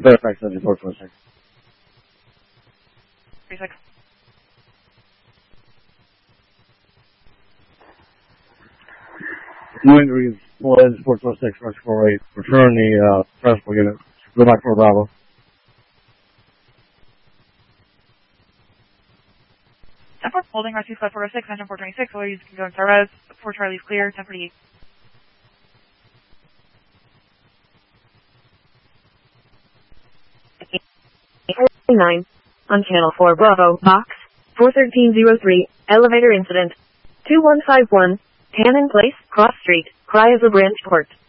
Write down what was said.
Fairfax 7446. 36. Wind reads full edge 446, Rush 48. Return the principal unit. Go back for Bravo. Holding Rescue Squad 406, engine 426, all units can go in Sarvez. 4 Charlie's clear, 1048. On Channel 4 Bravo, Box 41303, elevator incident. 2151, Cannon Place, Cross Street, Cry of the Branchport.